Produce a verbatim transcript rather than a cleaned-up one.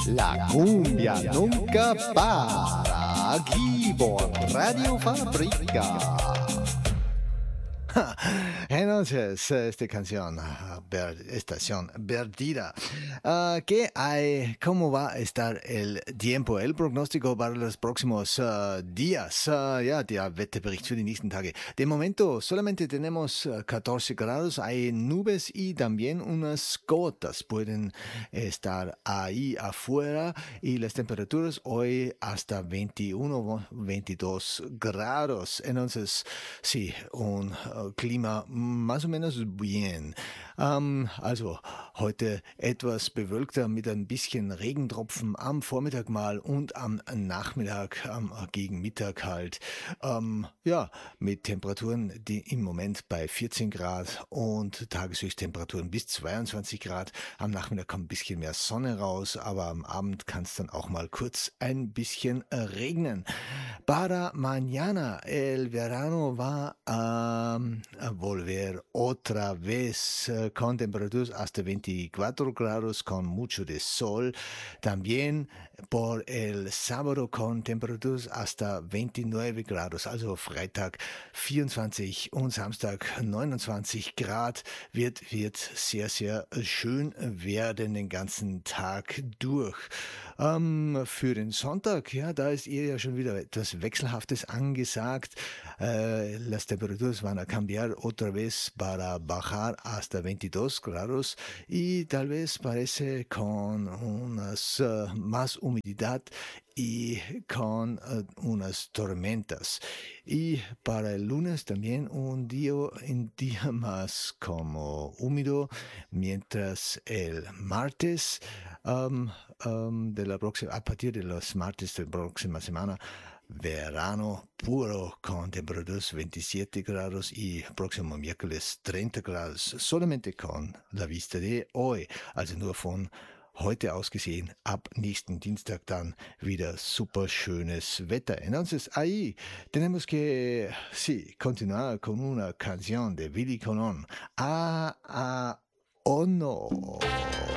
La cumbia nunca para, aquí por Radio Fabrica. Entonces, esta canción, ver, estación Perdida. Uh, ¿Qué hay? ¿Cómo va a estar el tiempo? El pronóstico para los próximos uh, días. Uh, ja, der Wetterbericht für die nächsten Tage. De momento solamente tenemos uh, catorce grados. Hay nubes y también unas gotas pueden estar ahí afuera. Y las temperaturas hoy hasta veintiuno, veintidós grados. Entonces, sí, un uh, Klima más o menos bien. Ähm, also heute etwas bewölkter mit ein bisschen Regentropfen am Vormittag mal und am Nachmittag, am gegen Mittag halt. Ähm, ja, mit Temperaturen, die im Moment bei vierzehn Grad und Tageshöchsttemperaturen bis zweiundzwanzig Grad. Am Nachmittag kommt ein bisschen mehr Sonne raus, aber am Abend kann es dann auch mal kurz ein bisschen regnen. Para mañana el verano va a volver otra vez uh, con temperaturas hasta veinticuatro grados con mucho de sol. También por el sábado con temperaturas hasta veintinueve grados, also Freitag vierundzwanzig und Samstag neunundzwanzig Grad. Wird, wird sehr, sehr schön werden den ganzen Tag durch. Ähm, für den Sonntag, ja, da ist ihr ja schon wieder etwas Wechselhaftes angesagt. Äh, las temperaturas van a cambiar otra vez para bajar hasta veintidós grados y tal vez parece con unas uh, más humedad y con uh, unas tormentas. Y para el lunes también un día, un día más como húmedo, mientras el martes um, um, de la próxima, a partir de los martes de la próxima semana, verano puro con temperaturas veintisiete grados y próximo miércoles treinta grados, solamente con la vista de hoy, also nur von heute aus gesehen, ab nächsten Dienstag dann wieder super schönes Wetter. Entonces ahí tenemos que, sí, continuar con una canción de Willy Colón. Ah, ah, oh no.